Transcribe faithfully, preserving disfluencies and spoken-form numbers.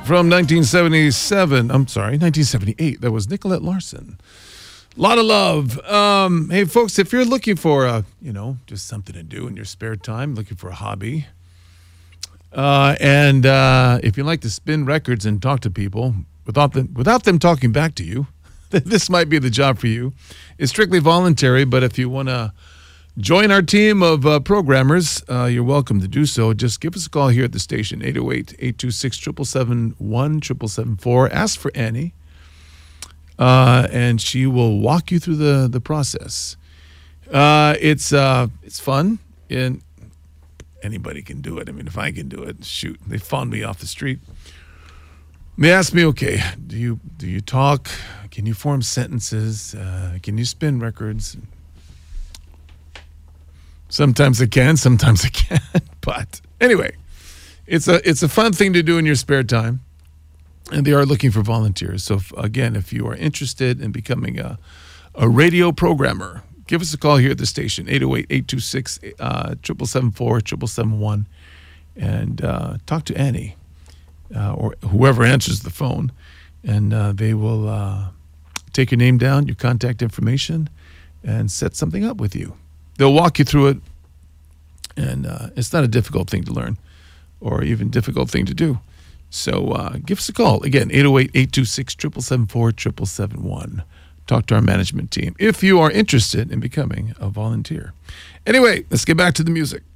from nineteen seventy-seven. I'm sorry, nineteen seventy-eight. That was Nicolette Larson. Lot of love. Um, hey, folks, if you're looking for a, you know, just something to do in your spare time, looking for a hobby, uh, and uh, if you like to spin records and talk to people without them without them talking back to you, this might be the job for you. It's strictly voluntary, but if you want to join our team of uh, programmers, uh, you're welcome to do so. Just give us a call here at the station, eight oh eight, eight two six, seven seven seven one, seven seven seven four. Ask for Annie, uh, and she will walk you through the, the process. Uh, it's uh, it's fun, and anybody can do it. I mean, if I can do it, shoot, they found me off the street. They asked me, okay, do you do you talk? Can you form sentences? Uh, can you spin records? Sometimes I can, sometimes I can't. But anyway, it's a it's a fun thing to do in your spare time, and they are looking for volunteers. So if, again, if you are interested in becoming a a radio programmer, give us a call here at the station, eight oh eight, eight two six, seven seven seven four, seven seven seven one, and uh, talk to Annie. Uh, or whoever answers the phone, and uh, they will uh, take your name down, your contact information, and set something up with you. They'll walk you through it, and uh, it's not a difficult thing to learn or even difficult thing to do. So uh, give us a call. Again, eight oh eight, eight two six, seven seven seven four, seven seven seven one. Talk to our management team if you are interested in becoming a volunteer. Anyway, let's get back to the music.